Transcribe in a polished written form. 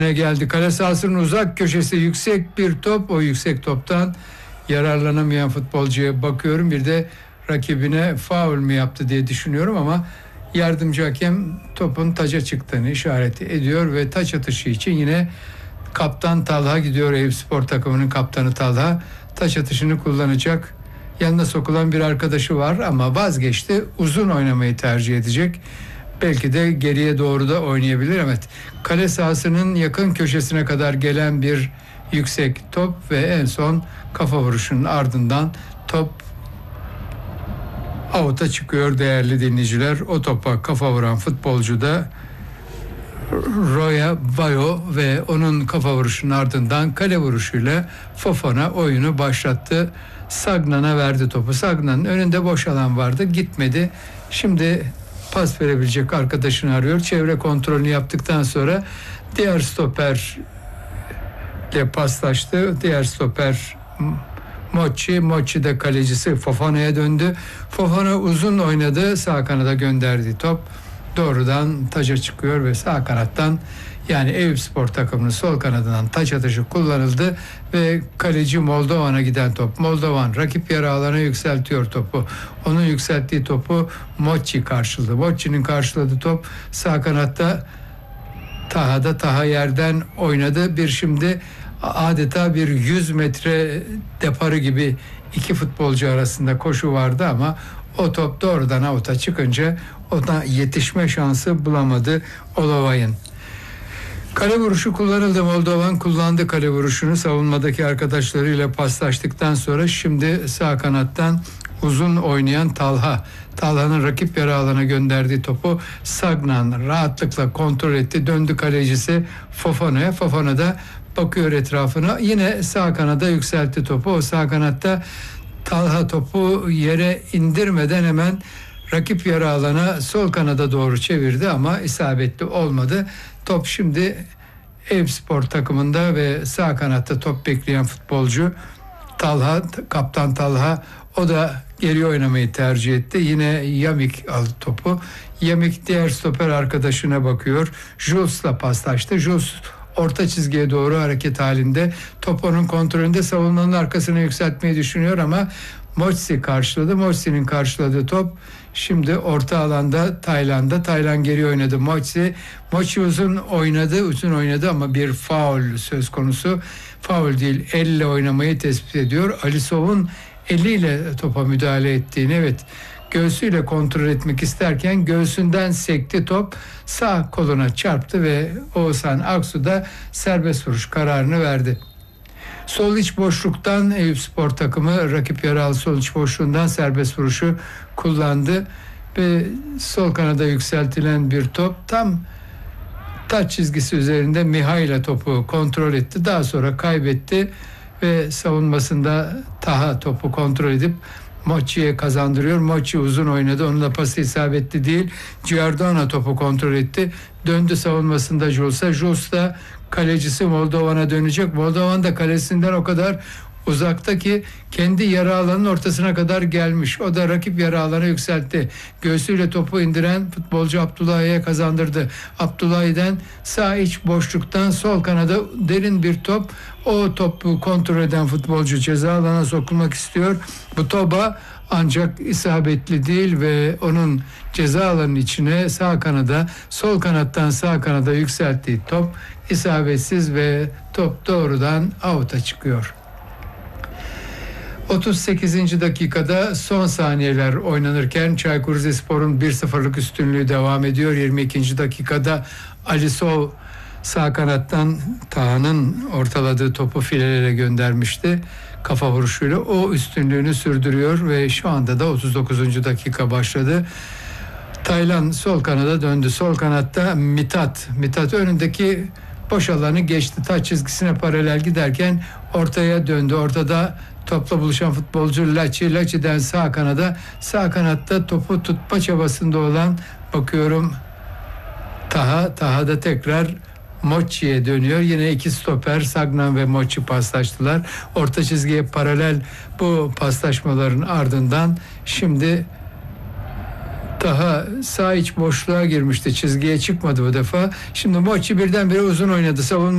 geldi. Kale sahasının uzak köşesi yüksek bir top. O yüksek toptan yararlanamayan futbolcuya bakıyorum. Bir de rakibine faul mü yaptı diye düşünüyorum ama yardımcı hakem topun taca çıktığını işaret ediyor ve taç atışı için yine kaptan Talha gidiyor. Eyüpspor takımının kaptanı Talha taç atışını kullanacak. Yanına sokulan bir arkadaşı var ama vazgeçti. Uzun oynamayı tercih edecek. Belki de geriye doğru da oynayabilir. Evet. Kale sahasının yakın köşesine kadar gelen bir yüksek top ve en son kafa vuruşunun ardından top out'a çıkıyor değerli dinleyiciler. O topa kafa vuran futbolcu da Roya Bayo ve onun kafa vuruşunun ardından kale vuruşuyla Fofana oyunu başlattı. Sagnan'a verdi topu. Sagnan'ın önünde boş alan vardı. Gitmedi. Şimdi pas verebilecek arkadaşını arıyor. Çevre kontrolünü yaptıktan sonra diğer stoperle paslaştı. Diğer stoper Mochi de kalecisi Fofana'ya döndü. Fofana uzun oynadı. Sağ kanada gönderdiği top doğrudan taca çıkıyor ve sağ kanattan yani Eyüpspor takımının sol kanadından taç atışı kullanıldı ve kaleci Moldovan'a giden top. Moldovan rakip yarı alana yükseltiyor topu. Onun yükselttiği topu Mochi karşıladı. Mochi'nin karşıladığı top sağ kanatta Taha yerden oynadı. Şimdi adeta bir 100 metre deparı gibi iki futbolcu arasında koşu vardı ama o top doğrudan out'a çıkınca ona yetişme şansı bulamadı Olovay'ın. Kale vuruşu kullanıldı. Moldovan kullandı kale vuruşunu. Savunmadaki arkadaşlarıyla paslaştıktan sonra şimdi sağ kanattan uzun oynayan Talha. Talha'nın rakip yarı alana gönderdiği topu Sagnan rahatlıkla kontrol etti. Döndü kalecisi Fofana'ya. Fofana da bakıyor etrafına. Yine sağ kanada yükseltti topu. O sağ kanatta Talha topu yere indirmeden hemen rakip yarı alana sol kanada doğru çevirdi ama isabetli olmadı. Top şimdi Eyüpspor takımında ve sağ kanatta top bekleyen futbolcu Talha, kaptan Talha, o da geri oynamayı tercih etti. Yine Yamik aldı topu. Yamik diğer stoper arkadaşına bakıyor. Jules'la paslaştı. Jules orta çizgiye doğru hareket halinde. Top onun kontrolünde, savunmanın arkasına yükseltmeyi düşünüyor ama Mochi karşıladı. Mochi'nin karşıladığı top şimdi orta alanda Tayland'da. Tayland geri oynadı. Mochi uzun oynadı ama bir faul söz konusu. Faul değil, elle oynamayı tespit ediyor. Alisov'un eliyle topa müdahale ettiğini, evet, göğsüyle kontrol etmek isterken göğsünden sekti top, sağ koluna çarptı ve Oğuzhan Aksu da serbest vuruş kararını verdi. Sol iç boşluktan Eyüpspor takımı rakip yarı sol iç boşluğundan serbest vuruşu kullandı ve sol kanada yükseltilen bir top tam taç çizgisi üzerinde Mihail'a topu kontrol etti. Daha sonra kaybetti ve savunmasında Taha topu kontrol edip Mochi'ye kazandırıyor. Mochi uzun oynadı. Onun da pası isabetli değil. Giordano topu kontrol etti. Döndü savunmasında Jules'a. Jules da kalecisi Moldovan'a dönecek. Moldovan da kalesinden o kadar uzakta ki kendi yarı alanın ortasına kadar gelmiş. O da rakip yarı alana yükseltti. Göğsüyle topu indiren futbolcu Abdullahi'ye kazandırdı. Abdullahi'den sağ iç boşluktan sol kanada derin bir top. O topu kontrol eden futbolcu ceza alana sokulmak istiyor. Bu topa ancak isabetli değil ve onun ceza alanının içine sağ kanada, sol kanattan sağ kanada yükselttiği top isabetsiz ve top doğrudan out'a çıkıyor. 38. dakikada son saniyeler oynanırken Çaykur Rizespor'un 1-0'lık üstünlüğü devam ediyor. 22. dakikada Alisov sağ kanattan Taha'nın ortaladığı topu filelere göndermişti. Kafa vuruşuyla o üstünlüğünü sürdürüyor ve şu anda da 39. dakika başladı. Taylan sol kanada döndü. Sol kanatta Mithat önündeki boş alanı geçti. Taç çizgisine paralel giderken ortaya döndü. Ortada topla buluşan futbolcu Laçi'den sağ kanatta topu tutma çabasında olan bakıyorum Taha da tekrar Mochi'ye dönüyor. Yine iki stoper Sagnan ve Mochi paslaştılar. Orta çizgiye paralel bu paslaşmaların ardından şimdi Taha sağ iç boşluğa girmişti. Çizgiye çıkmadı bu defa. Şimdi Mochi birdenbire uzun oynadı.